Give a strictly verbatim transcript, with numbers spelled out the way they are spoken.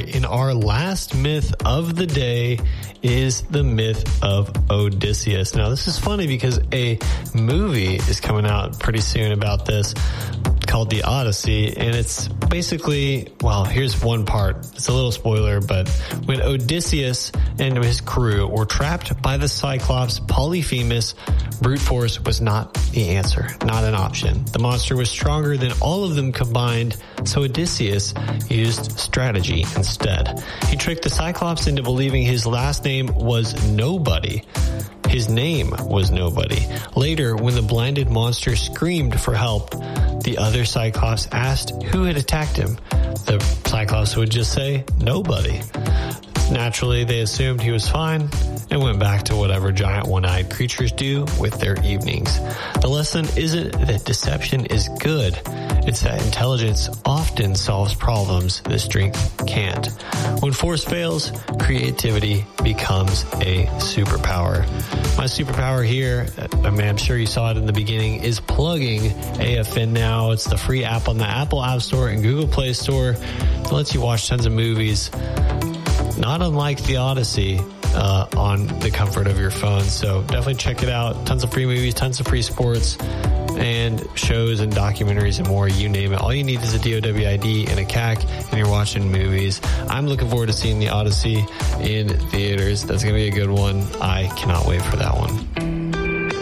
right. And our last myth of the day is the myth of Odysseus. Now, this is funny because a movie is coming out pretty soon about this called The Odyssey. And it's basically, well, here's one part. It's a little spoiler, but when Odysseus and his crew were trapped by the Cyclops, Polyphemus, brute force was not the answer, not an option. The monster was stronger than all of them combined, so Odysseus used strategy instead. He tricked the Cyclops into believing his last name was Nobody. His name was Nobody. Later, when the blinded monster screamed for help, the other Cyclops asked who had attacked him. The Cyclops would just say, nobody. Naturally, they assumed he was fine and went back to whatever giant one-eyed creatures do with their evenings. The lesson isn't that deception is good. It's that intelligence often solves problems that strength can't. When force fails, creativity becomes a superpower. My superpower here, I mean, I'm sure you saw it in the beginning, is plugging A F N Now. It's the free app on the Apple App Store and Google Play Store. It lets you watch tons of movies, not unlike The Odyssey, uh, on the comfort of your phone. So definitely check it out. Tons of free movies, tons of free sports, and shows and documentaries and more, you name it. All you need is a D O W I D and a C A C, and you're watching movies. I'm looking forward to seeing The Odyssey in theaters. That's going to be a good one. I cannot wait for that one.